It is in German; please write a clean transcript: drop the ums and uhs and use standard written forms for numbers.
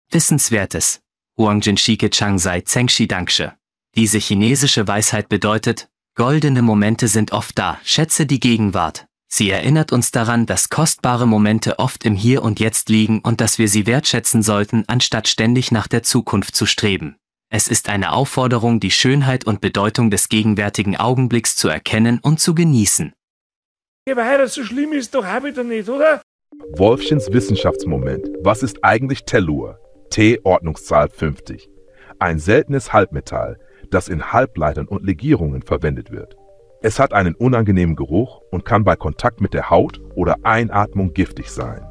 Wissenswertes. Huangjin Shike Changsai Zengshi Danksche. Diese chinesische Weisheit bedeutet, goldene Momente sind oft da, schätze die Gegenwart. Sie erinnert uns daran, dass kostbare Momente oft im Hier und Jetzt liegen und dass wir sie wertschätzen sollten, anstatt ständig nach der Zukunft zu streben. Es ist eine Aufforderung, die Schönheit und Bedeutung des gegenwärtigen Augenblicks zu erkennen und zu genießen. Aber heute so schlimm ist doch auch wieder nicht, oder? Wolfchens Wissenschaftsmoment. Was ist eigentlich Tellur? T Ordnungszahl 50. Ein seltenes Halbmetall, das in Halbleitern und Legierungen verwendet wird. Es hat einen unangenehmen Geruch und kann bei Kontakt mit der Haut oder Einatmung giftig sein.